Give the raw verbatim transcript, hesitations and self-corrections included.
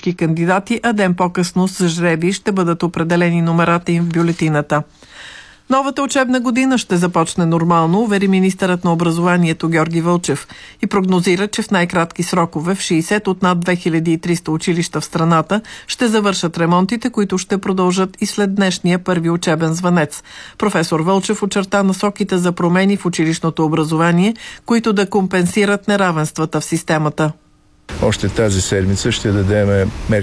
всички кандидати, а ден по-късно с жребий ще бъдат определени номерата им в бюлетината. Новата учебна година ще започне нормално, увери министърът на образованието Георги Вълчев и прогнозира, че в най-кратки срокове в шейсет от над две хиляди и триста училища в страната ще завършат ремонтите, които ще продължат и след днешния първи учебен звънец. Професор Вълчев очерта насоките за промени в училищното образование, които да компенсират неравенствата в системата. Още тази седмица ще дадем мерки